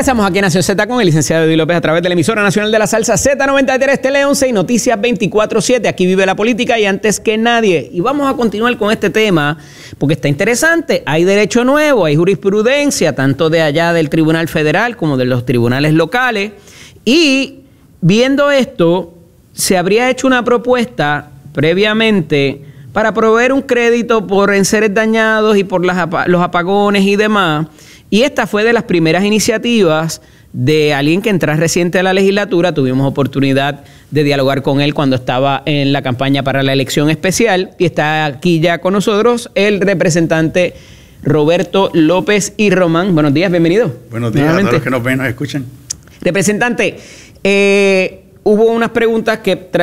Regresamos aquí a Nación Z con el licenciado Eddie López a través de la emisora nacional de la salsa Z93, Tele 11 y Noticias 24/7. Aquí vive la política y antes que nadie. Y vamos a continuar con este tema porque está interesante. Hay derecho nuevo, hay jurisprudencia, tanto de allá del Tribunal Federal como de los tribunales locales. Y viendo esto, se habría hecho una propuesta previamente para proveer un crédito por enseres dañados y por los apagones y demás. Y esta fue de las primeras iniciativas de alguien que entra reciente a la legislatura. Tuvimos oportunidad de dialogar con él cuando estaba en la campaña para la elección especial. Y está aquí ya con nosotros el representante Roberto López y Román. Buenos días, bienvenido. Buenos días a todos los que nos ven y nos escuchan. Representante, hubo unas preguntas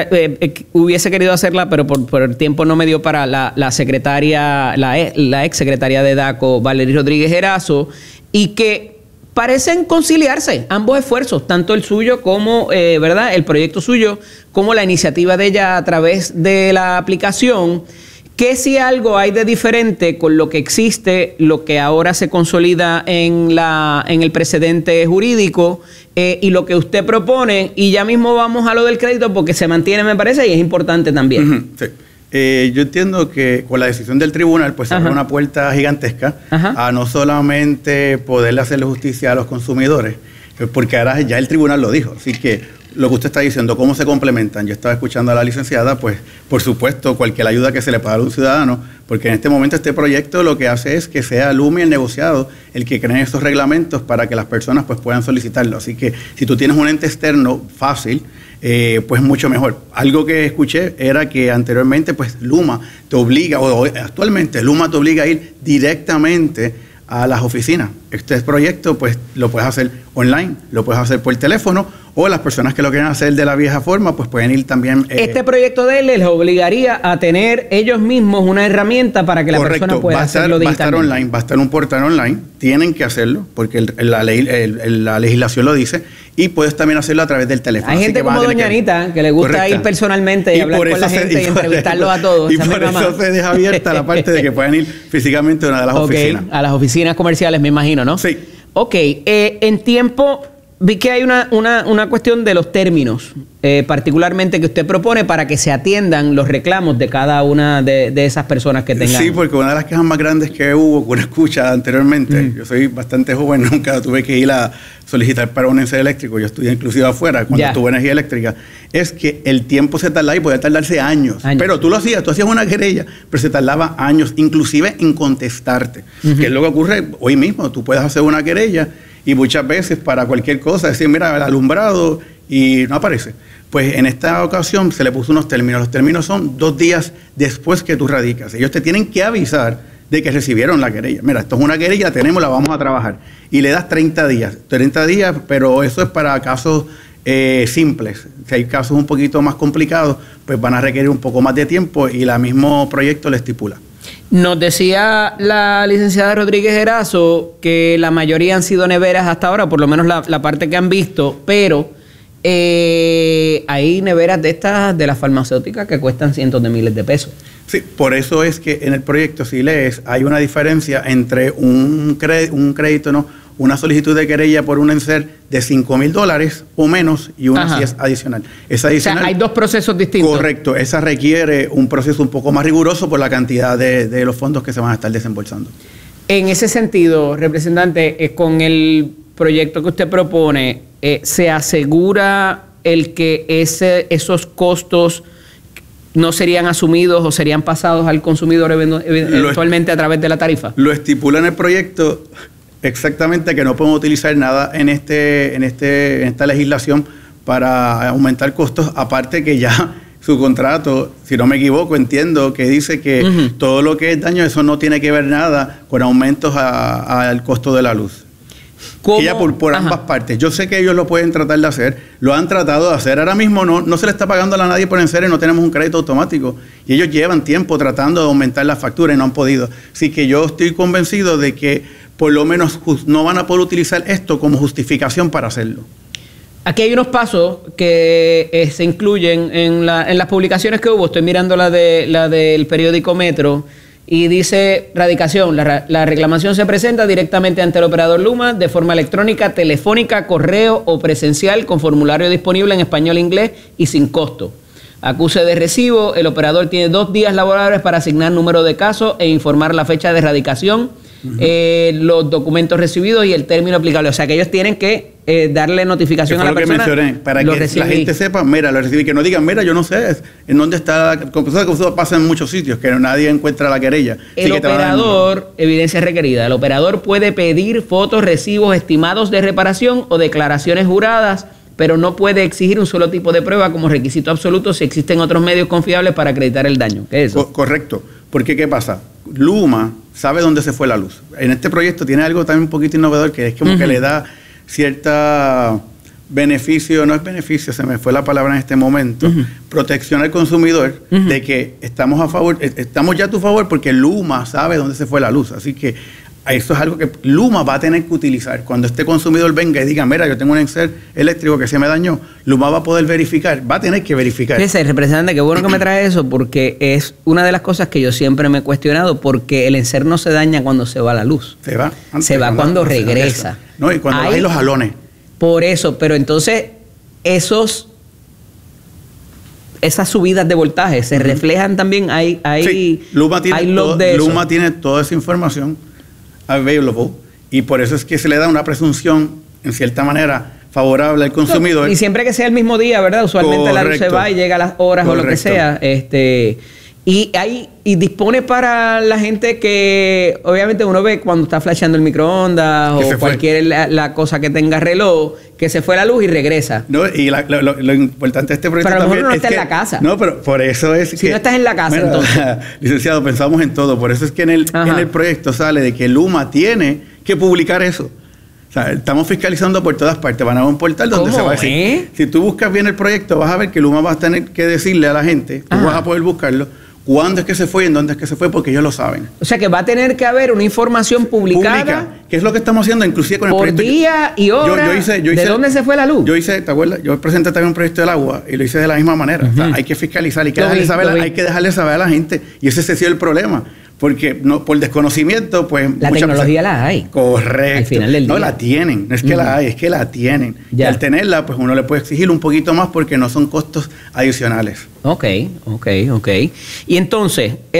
que hubiese querido hacerla, pero por el tiempo no me dio para la secretaria, la ex secretaria de DACO, Valery Rodríguez Erazo, y que parecen conciliarse ambos esfuerzos, tanto el suyo como, ¿verdad?, el proyecto suyo, como la iniciativa de ella a través de la aplicación. Que si algo hay de diferente con lo que existe, lo que ahora se consolida en el precedente jurídico y lo que usted propone, y ya mismo vamos a lo del crédito porque se mantiene, me parece, y es importante también. Sí. Yo entiendo que con la decisión del tribunal pues se abre una puerta gigantesca a no solamente poderle hacerle justicia a los consumidores, porque ahora ya el tribunal lo dijo, así que lo que usted está diciendo, cómo se complementan. Yo estaba escuchando a la licenciada, pues por supuesto cualquier ayuda que se le pueda dar a un ciudadano, porque en este momento este proyecto lo que hace es que sea LUMI el negociado el que cree esos reglamentos para que las personas pues puedan solicitarlo. Así que si tú tienes un ente externo fácil, pues mucho mejor. Algo que escuché era que anteriormente pues LUMA te obliga, o actualmente LUMA te obliga a ir directamente a las oficinas. Este proyecto pues lo puedes hacer online, lo puedes hacer por teléfono, o las personas que lo quieren hacer de la vieja forma pues pueden ir también. Este proyecto de él les obligaría a tener ellos mismos una herramienta para que la persona pueda hacerlo digitalmente. Va a estar online, va a estar un portal online, tienen que hacerlo porque la legislación lo dice, y puedes también hacerlo a través del teléfono. Hay gente como doña Anita que le gusta ir personalmente y hablar con la gente y entrevistarlos a todos. Y por eso se deja abierta la parte de que puedan ir físicamente a una de las oficinas. A las oficinas comerciales, me imagino, ¿no? Sí. Ok, en tiempo vi que hay una cuestión de los términos, particularmente que usted propone para que se atiendan los reclamos de cada una de esas personas que tengan. Sí, porque una de las quejas más grandes que hubo, que uno escucha anteriormente, yo soy bastante joven, nunca tuve que ir a solicitar para un enseres eléctrico, yo estudié inclusive afuera cuando tuve energía eléctrica, es que el tiempo se tardaba y podía tardarse años. Pero tú hacías una querella, pero se tardaba años, inclusive en contestarte, que es lo que ocurre hoy mismo. Tú puedes hacer una querella y muchas veces para cualquier cosa decir, mira, el alumbrado, y no aparece. Pues en esta ocasión se le puso unos términos. Los términos son 2 días después que tú radicas. Ellos te tienen que avisar de que recibieron la querella. Mira, esto es una querella, la tenemos, la vamos a trabajar. Y le das 30 días. 30 días, pero eso es para casos simples. Si hay casos un poquito más complicados, pues van a requerir un poco más de tiempo y el mismo proyecto lo estipula. Nos decía la licenciada Rodríguez Erazo que la mayoría han sido neveras hasta ahora, por lo menos la parte que han visto, pero hay neveras de estas, de las farmacéuticas, que cuestan cientos de miles de pesos. Sí, por eso es que en el proyecto, si lees, hay una diferencia entre un crédito, una solicitud de querella por un enser de $5,000 o menos y una si es adicional. Es adicional. O sea, hay 2 procesos distintos. Correcto. Esa requiere un proceso un poco más riguroso por la cantidad de los fondos que se van a estar desembolsando. En ese sentido, representante, con el proyecto que usted propone, ¿se asegura el que esos costos no serían asumidos o serían pasados al consumidor eventualmente a través de la tarifa? Lo estipula en el proyecto exactamente que no podemos utilizar nada en esta legislación para aumentar costos, aparte que ya su contrato, si no me equivoco, entiendo que dice que todo lo que es daño, eso no tiene que ver nada con aumentos al costo de la luz. Que ya por ambas partes. Yo sé que ellos lo pueden tratar de hacer, lo han tratado de hacer. Ahora mismo no se le está pagando a nadie por enseres, no tenemos un crédito automático. Y ellos llevan tiempo tratando de aumentar la factura y no han podido. Así que yo estoy convencido de que por lo menos no van a poder utilizar esto como justificación para hacerlo. Aquí hay unos pasos que se incluyen en las publicaciones que hubo. Estoy mirando la del periódico Metro Y dice radicación, la reclamación se presenta directamente ante el operador Luma de forma electrónica, telefónica, correo o presencial con formulario disponible en español e inglés y sin costo. Acuse de recibo, el operador tiene 2 días laborables para asignar número de caso e informar la fecha de radicación, los documentos recibidos y el término aplicable. O sea que ellos tienen que darle notificación a la persona. Que mencioné, para que la gente sepa, mira, lo recibí, que no digan, mira, yo no sé en dónde está, eso pasa en muchos sitios, que nadie encuentra la querella. El operador, evidencia requerida, el operador puede pedir fotos, recibos, estimados de reparación o declaraciones juradas, pero no puede exigir un solo tipo de prueba como requisito absoluto si existen otros medios confiables para acreditar el daño. ¿Qué es eso? Correcto, porque ¿qué pasa? Luma sabe dónde se fue la luz. En este proyecto tiene algo también un poquito innovador, que es como que le da cierta beneficio, no es beneficio, se me fue la palabra en este momento, protección al consumidor de que estamos a favor, estamos ya a tu favor porque Luma sabe dónde se fue la luz. Así que eso es algo que Luma va a tener que utilizar. Cuando este consumidor venga y diga, mira, yo tengo un enser eléctrico que se me dañó, Luma va a poder verificar, va a tener que verificar. Fíjese, representante, qué bueno que me trae eso, porque es una de las cosas que yo siempre me he cuestionado, porque el enser no se daña cuando se va la luz. Se va. Se va cuando regresa. No, y cuando hay los jalones. Por eso, pero entonces esas subidas de voltaje se reflejan también, sí, Luma tiene toda esa información available, y por eso es que se le da una presunción, en cierta manera, favorable al consumidor. Y siempre que sea el mismo día, ¿verdad? Usualmente la luz se va y llega a las horas o lo que sea. Y dispone para la gente que, obviamente, uno ve cuando está flasheando el microondas o cualquier la cosa que tenga reloj, que se fue la luz y regresa. No, y lo importante de este proyecto pero a lo mejor también no está en la casa. No, pero por eso es si no estás en la casa, entonces. Licenciado, pensamos en todo. Por eso es que en el proyecto sale de que Luma tiene que publicar eso. O sea, estamos fiscalizando por todas partes. Van a un portal donde se va a decir. Si tú buscas bien el proyecto, vas a ver que Luma va a tener que decirle a la gente, tú vas a poder buscarlo, cuándo es que se fue y en dónde es que se fue, porque ellos lo saben. O sea que va a tener que haber una información publicada. Que es lo que estamos haciendo, inclusive con el proyecto. Por día y hora. ¿De dónde se fue la luz? Yo hice, ¿te acuerdas? Yo presenté también un proyecto del agua y lo hice de la misma manera. O sea, hay que fiscalizar, hay que dejarle saber a la gente. Y ese ha sido el problema. Porque por desconocimiento, pues... La tecnología la hay. Correcto. Al final del día. No la tienen. No es que la hay, es que la tienen. Ya. Y al tenerla, pues uno le puede exigir un poquito más porque no son costos adicionales. Ok. Y entonces...